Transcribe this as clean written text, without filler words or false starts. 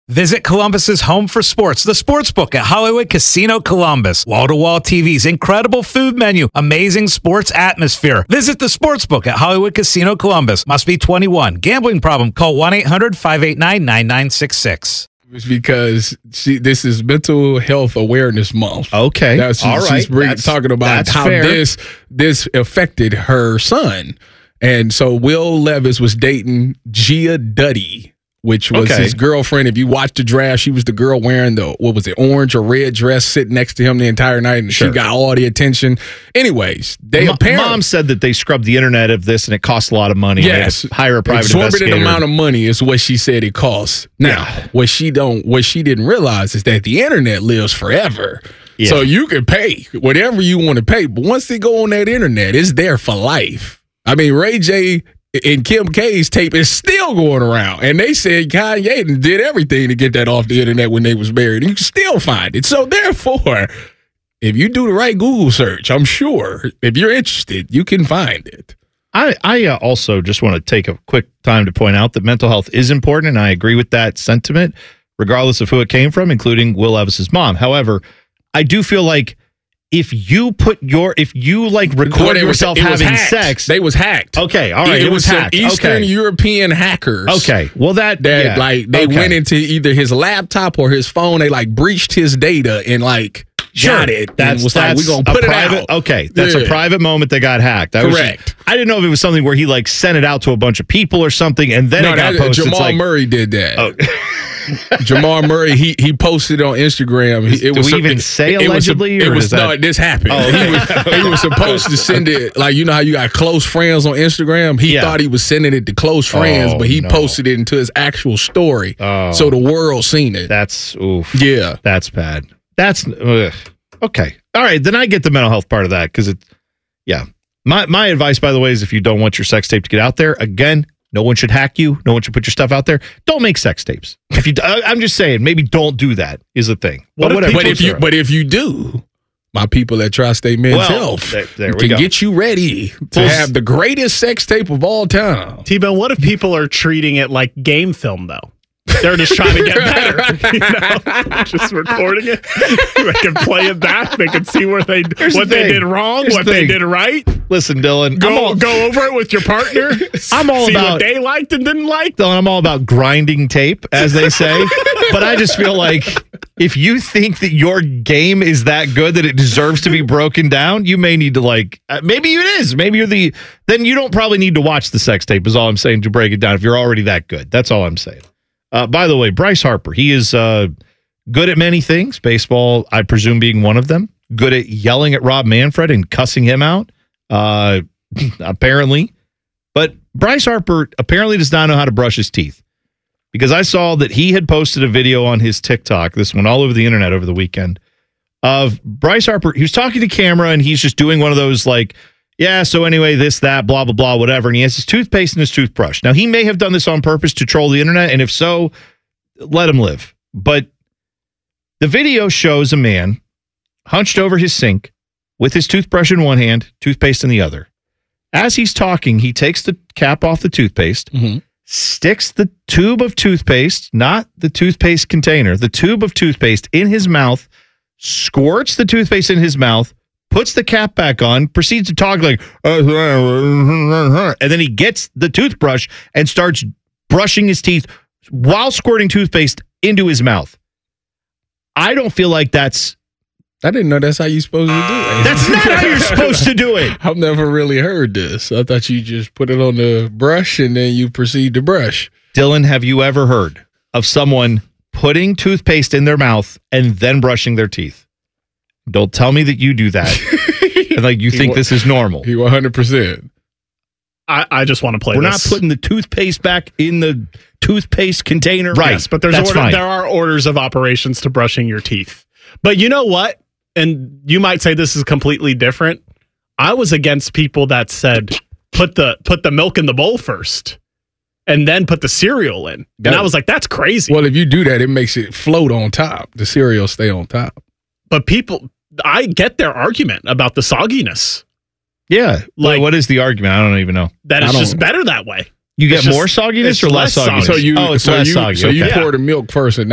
Visit Columbus's home for sports, the Sportsbook at Hollywood Casino Columbus. Wall-to-wall TVs, incredible food menu, amazing sports atmosphere. Visit the Sportsbook at Hollywood Casino Columbus. Must be 21. Gambling problem? Call 1-800-589-9966. It's because this is Mental Health Awareness Month. Okay, all right. She's talking about how this affected her son. And so Will Levis was dating Gia Duddy, which was his girlfriend. If you watched the draft, she was the girl wearing the, orange or red dress sitting next to him the entire night, and she got all the attention. Anyways, Mom said that they scrubbed the internet of this, and it cost a lot of money. Yes. Hire a private investigator. Exorbitant amount of money is what she said it costs. Now, what she didn't realize is that the internet lives forever. Yeah. So you can pay whatever you want to pay, but once they go on that internet, it's there for life. I mean, Ray J and Kim K's tape is still going around. And they said Kanye did everything to get that off the internet when they was married. You can still find it. So therefore, if you do the right Google search, I'm sure if you're interested, you can find it. I also just want to take a quick time to point out that mental health is important, and I agree with that sentiment, regardless of who it came from, including Will Levis's mom. However, I do feel like if you record yourself having sex, they was hacked. Okay, all right, it was hacked. Eastern European hackers. Okay, well they went into either his laptop or his phone. They breached his data and got it. We're gonna put it out. Okay, that's a private moment that got hacked. Correct. I didn't know if it was something where he sent it out to a bunch of people or something, and then it got posted. Jamal Murray did that. Oh. Jamal Murray, he posted on Instagram. Say allegedly? This happened. Oh, he was supposed to send it, you know how you got close friends on Instagram? He thought he was sending it to close friends, but he posted it into his actual story. So the world seen it. That's, oof. Yeah. That's bad. That's, okay. All right, then I get the mental health part of that, because My advice, by the way, is if you don't want your sex tape to get out there, again, no one should hack you. No one should put your stuff out there. Don't make sex tapes. I'm just saying, maybe don't do that is a thing. But if you do, my people at Tri-State Men's Health can get you ready to have the greatest sex tape of all time. T-Bone, what if people are treating it like game film, though? They're just trying to get better, just recording it. They can play it back. They can see what they did wrong, what they did right. Listen, Dylan, go over it with your partner. See what they liked and didn't like. Dylan, I'm all about grinding tape, as they say. But I just feel like if you think that your game is that good that it deserves to be broken down, you may need to maybe it is. Maybe then you don't probably need to watch the sex tape. Is all I'm saying to break it down. If you're already that good, that's all I'm saying. By the way, Bryce Harper, he is good at many things. Baseball, I presume, being one of them. Good at yelling at Rob Manfred and cussing him out, apparently. But Bryce Harper apparently does not know how to brush his teeth, because I saw that he had posted a video on his TikTok, this one all over the internet over the weekend, of Bryce Harper. He was talking to camera, and he's just doing one of those so anyway, this, that, blah, blah, blah, whatever. And he has his toothpaste and his toothbrush. Now, he may have done this on purpose to troll the internet, and if so, let him live. But the video shows a man hunched over his sink with his toothbrush in one hand, toothpaste in the other. As he's talking, he takes the cap off the toothpaste, sticks the tube of toothpaste, not the toothpaste container, the tube of toothpaste in his mouth, squirts the toothpaste in his mouth, puts the cap back on, proceeds to talk and then he gets the toothbrush and starts brushing his teeth while squirting toothpaste into his mouth. I don't feel like that's... I didn't know that's how you're supposed to do it. That's not how you're supposed to do it. I've never really heard this. I thought you just put it on the brush and then you proceed to brush. Dylan, have you ever heard of someone putting toothpaste in their mouth and then brushing their teeth? Don't tell me that you do that. And you think this is normal. You 100%. I just want to play We're this. not putting the toothpaste back in the toothpaste container. Right. Yes, but there are orders of operations to brushing your teeth. But you know what? And you might say this is completely different. I was against people that said, put the milk in the bowl first and then put the cereal in. And I was like, that's crazy. Well, if you do that, it makes it float on top. The cereal stay on top. But I get their argument about the sogginess. Yeah. What is the argument? I don't even know. That it's just better that way. You get more sogginess or less sogginess? So you pour the milk first and